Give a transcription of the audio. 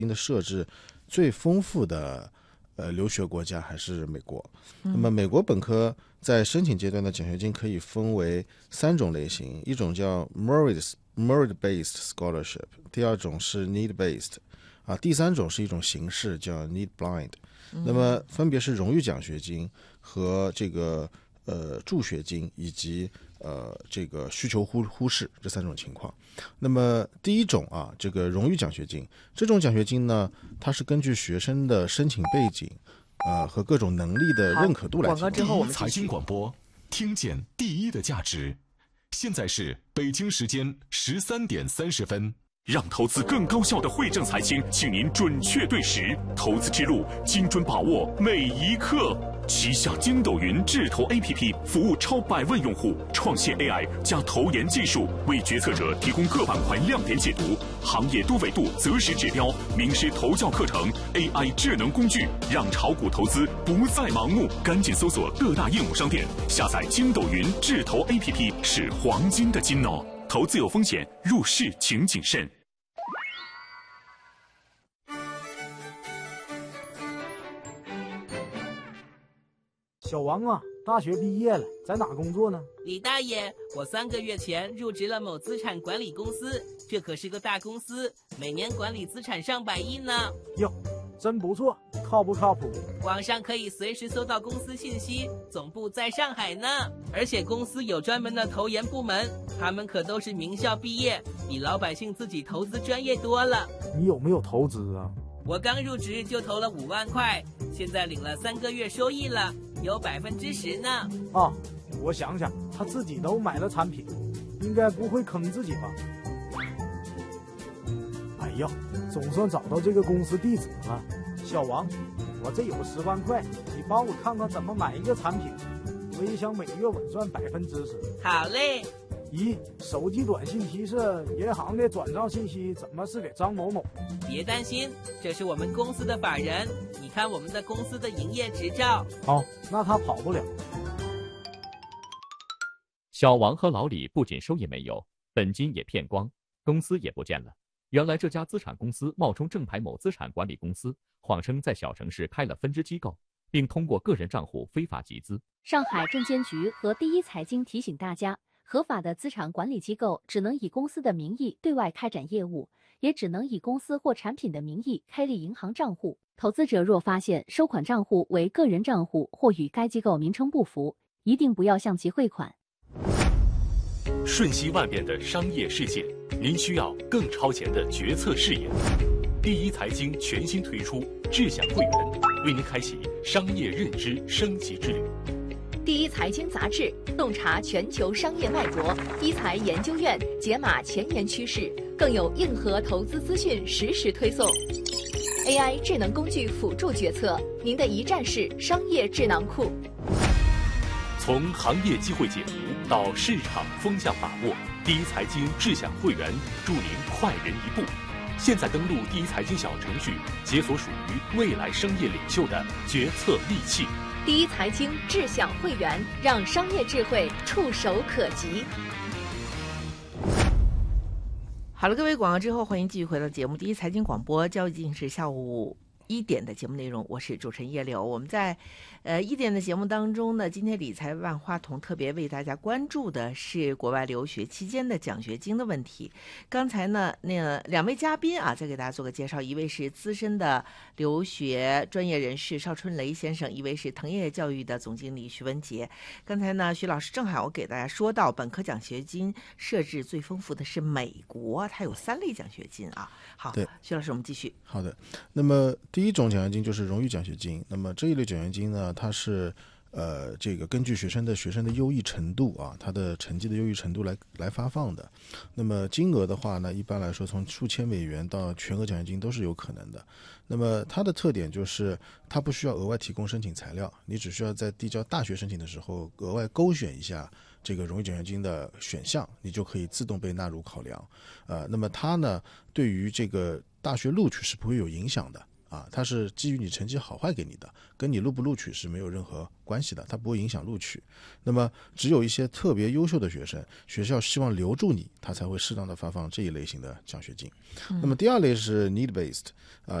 的设置最丰富的留学国家还是美国。那么美国本科在申请阶段的奖学金可以分为3种类型，一种叫 merit-based scholarship， 第2种是 need-based， 第3种是一种形式叫 need-blind。那么分别是荣誉奖学金和这个助学金以及这个需求忽视这3种情况。那么第一种这个荣誉奖学金，这种奖学金呢，它是根据学生的申请背景和各种能力的认可度来提供。 广告之后我们财经广播，听见第一的价值。现在是北京时间13点30分。 让投资更高效的惠正财经，请您准确对时，投资之路精准把握每一刻。旗下筋斗云智投 APP 服务超100万用户，创新 AI 加投研技术，为决策者提供各板块亮点解读、行业多维度择时指标、名师投教课程、AI 智能工具，让炒股投资不再盲目。赶紧搜索各大应用商店，下载筋斗云智投 APP 是黄金的金哦。投资有风险，入市请谨慎。 小王啊，大学毕业了，在哪工作呢？ 李大爷，我3个月前入职了某资产管理公司，这可是个大公司，每年管理资产上百亿呢。 哟，真不错，靠不靠谱？ 网上可以随时搜到公司信息，总部在上海呢。而且公司有专门的投研部门，他们可都是名校毕业，比老百姓自己投资专业多了。 你有没有投资啊？ 我刚入职就投了5万块，现在领了3个月收益了，有10%呢。 我想想，他自己都买了产品，应该不会坑自己吧？哎呀，总算找到这个公司地址了。小王，我这有10万块，你帮我看看怎么买一个产品，我也想每月稳赚10%。 好嘞。 咦，手机短信提示银行的转账信息怎么是给张某某？ 别担心，这是我们公司的法人，你看我们的公司的营业执照。 那他跑不了。 小王和老李不仅收益没有，本金也骗光，公司也不见了。原来这家资产公司冒充正牌某资产管理公司，谎称在小城市开了分支机构，并通过个人账户非法集资。 上海证监局和第一财经提醒大家，合法的资产管理机构只能以公司的名义对外开展业务，也只能以公司或产品的名义开立银行账户。投资者若发现收款账户为个人账户或与该机构名称不符，一定不要向其汇款。 瞬息万变的商业世界，您需要更超前的决策视野。第一财经全新推出智享会员，为您开启商业认知升级之旅。 第一财经杂志洞察全球商业脉搏，一财研究院解码前沿趋势，更有硬核投资资讯实时推送。AI 智能工具辅助决策，您的一站式商业智囊库。 从行业机会解读到市场风向把握，第一财经智享会员助您快人一步。现在登录第一财经小程序，解锁属于未来商业领袖的决策利器。 第一财经智享会员，让商业智慧触手可及。 好了，各位，广告之后欢迎继续回到节目。第一财经广播，交易进行时下午1点的节目内容，我是主持人叶柳。我们在1点的节目当中呢，今天理财万花筒特别为大家关注的是国外留学期间的奖学金的问题。刚才呢，2位嘉宾再给大家做个介绍，一位是资深的留学专业人士邵春雷先生，一位是腾业教育的总经理徐文杰。刚才呢，徐老师正好给大家说到，本科奖学金设置最丰富的是美国，它有3类奖学金啊。好，徐老师，我们继续。 好的，那么第一种奖学金就是荣誉奖学金。那么这一类奖学金呢，它是这个根据学生的优异程度他的成绩的优异程度来发放的。那么金额的话呢，一般来说从数千美元到全额奖学金都是有可能的。那么它的特点就是它不需要额外提供申请材料，你只需要在递交大学申请的时候额外勾选一下这个荣誉奖学金的选项，你就可以自动被纳入考量。那么它呢，对于这个大学录取是不会有影响的。 啊，它是基于你成绩好坏给你的，跟你录不录取是没有任何关系的，它不会影响录取。那么只有一些特别优秀的学生，学校希望留住你，他才会适当的发放这一类型的奖学金。那么第二类是 need based